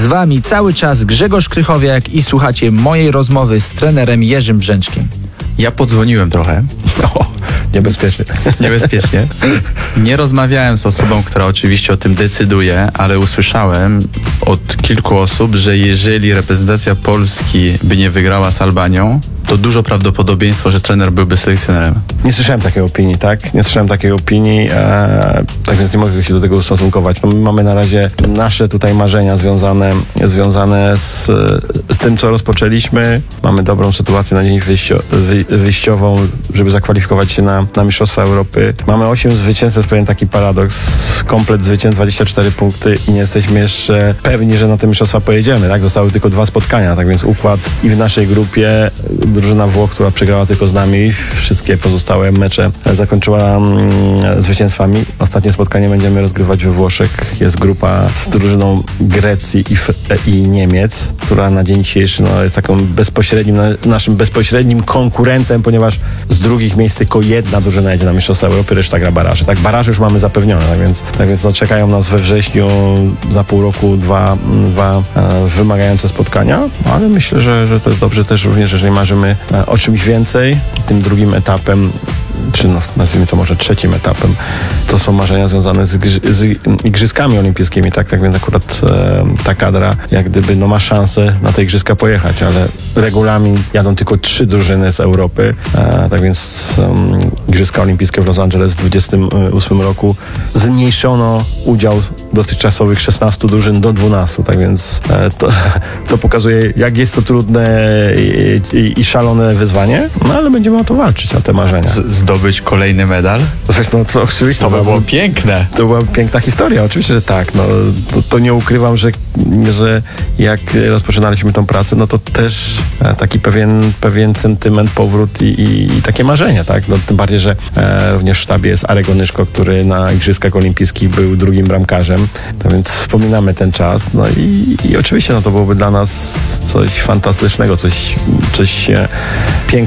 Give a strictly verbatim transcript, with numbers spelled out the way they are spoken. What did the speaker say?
wami cały czas Grzegorz Krychowiak i słuchacie mojej rozmowy z trenerem Jerzym Brzęczkiem. Ja podzwoniłem trochę. O, niebezpiecznie. Niebezpiecznie. Nie rozmawiałem z osobą, która oczywiście o tym decyduje, ale usłyszałem od kilku osób, że jeżeli reprezentacja Polski by nie wygrała z Albanią, to dużo prawdopodobieństwo, że trener byłby selekcjonerem. Nie słyszałem takiej opinii, tak? Nie słyszałem takiej opinii, e, tak więc nie mogę się do tego ustosunkować. No, my mamy na razie nasze tutaj marzenia związane, związane z, z tym, co rozpoczęliśmy. Mamy dobrą sytuację na dzień wyjścio, wy, wyjściową, żeby zakwalifikować się na, na Mistrzostwa Europy. Mamy osiem zwycięstw, to jest pewien taki paradoks. Komplet zwycięstw, dwadzieścia cztery punkty i nie jesteśmy jeszcze pewni, że na te Mistrzostwa pojedziemy, tak? Zostały tylko dwa spotkania, tak więc układ i w naszej grupie drużyna Włoch, która przegrała tylko z nami, wszystkie pozostałe mecze zakończyła mm, zwycięstwami. Ostatnie spotkanie będziemy rozgrywać we Włoszech. Jest grupa z drużyną Grecji i, i Niemiec, która na dzień dzisiejszy no, jest taką bezpośrednim, na, naszym bezpośrednim konkurentem, ponieważ z drugich miejsc tylko jedna drużyna jedzie na Mistrzostwa Europy, reszta gra baraże. Tak, baraże już mamy zapewnione, tak więc, tak więc no, czekają nas we wrześniu za pół roku dwa, dwa e, wymagające spotkania, ale myślę, że, że to jest dobrze też również, jeżeli marzymy o czymś więcej. Tym drugim etapem, czy no, nazwijmy to może trzecim etapem, to są marzenia związane z, z Igrzyskami Olimpijskimi, tak? Tak więc akurat e, ta kadra jak gdyby no, ma szansę na te Igrzyska pojechać, ale regulamin jadą tylko trzy drużyny z Europy, e, tak więc um, Igrzyska Olimpijskie w Los Angeles w dwudziestym ósmym roku zmniejszono udział dotychczasowych szesnastu drużyn do dwunastu, tak więc e, to, to pokazuje, jak jest to trudne i, i, i szalone wyzwanie, no ale będziemy o to walczyć, o te marzenia. Z, zdobyć kolejny medal? No, to, oczywiście, to by było no, piękne. To była piękna historia, oczywiście, że tak. No, to, to nie ukrywam, że, że jak rozpoczynaliśmy tą pracę, no to też taki pewien, pewien sentyment, powrót i, i, i takie marzenie, tak? No, tym bardziej, że e, również w sztabie jest Arek Onyszko, który na Igrzyskach Olimpijskich był drugim bramkarzem, to więc wspominamy ten czas. No i, i oczywiście no, to byłoby dla nas coś fantastycznego, coś, coś e, pięknego.